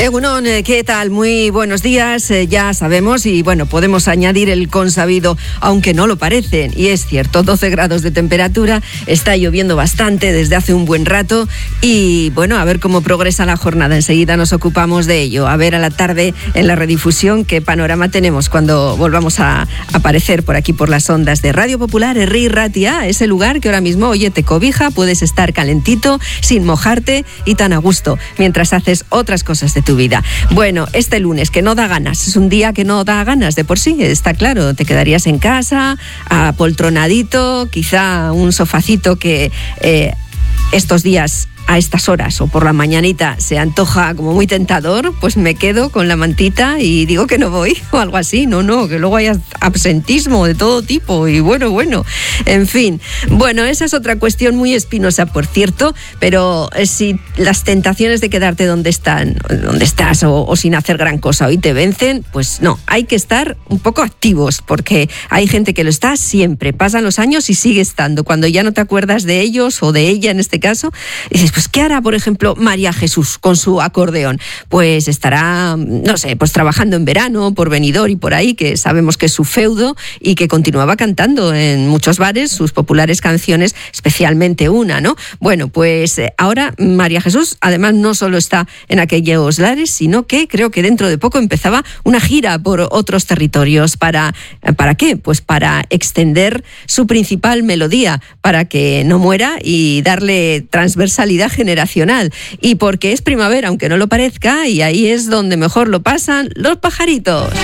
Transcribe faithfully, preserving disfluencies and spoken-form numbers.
Egunon, ¿qué tal? Muy buenos días. Eh, ya sabemos y bueno, podemos añadir el consabido, aunque no lo parecen. Y es cierto, doce grados de temperatura, está lloviendo bastante desde hace un buen rato y bueno, a ver cómo progresa la jornada. Enseguida nos ocupamos de ello. A ver a la tarde en la redifusión qué panorama tenemos cuando volvamos a aparecer por aquí por las ondas de Radio Popular, Herri Ratia, ese lugar que ahora mismo, oye, te cobija, puedes estar calentito, sin mojarte y tan a gusto, mientras haces otras cosas de tu vida. Bueno, este lunes que no da ganas, es un día que no da ganas de por sí, está claro, te quedarías en casa, apoltronadito, quizá un sofacito que eh, estos días a estas horas o por la mañanita se antoja como muy tentador, pues me quedo con la mantita y digo que no voy o algo así. No, no, que luego hay absentismo de todo tipo y bueno, bueno, en fin. Bueno, esa es otra cuestión muy espinosa, por cierto, pero si las tentaciones de quedarte donde están, donde estás o, o sin hacer gran cosa hoy te vencen, pues no, hay que estar un poco activos porque hay gente que lo está siempre, pasan los años y sigue estando. Cuando ya no te acuerdas de ellos o de ella en este caso, dices, pues ¿qué hará, por ejemplo, María Jesús con su acordeón? Pues estará, no sé, pues trabajando en verano por Benidorm y por ahí, que sabemos que es su feudo y que continuaba cantando en muchos bares sus populares canciones, especialmente una, ¿no? Bueno, pues eh, ahora María Jesús, además, no solo está en aquellos lares, sino que creo que dentro de poco empezaba una gira por otros territorios. ¿Para, ¿para qué? Pues para extender su principal melodía, para que no muera y darle transversalidad generacional, y porque es primavera, aunque no lo parezca, y ahí es donde mejor lo pasan los pajaritos.